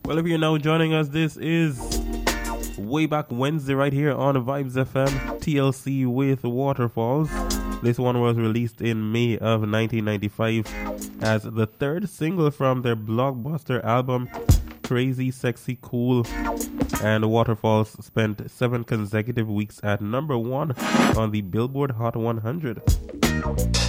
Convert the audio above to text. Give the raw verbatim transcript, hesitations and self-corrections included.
Well, if you're now joining us, this is Way Back Wednesday right here on Vibes F M, T L C with Waterfalls. This one was released in May of nineteen ninety-five as the third single from their blockbuster album, Crazy Sexy Cool. And Waterfalls spent seven consecutive weeks at number one on the Billboard Hot one hundred.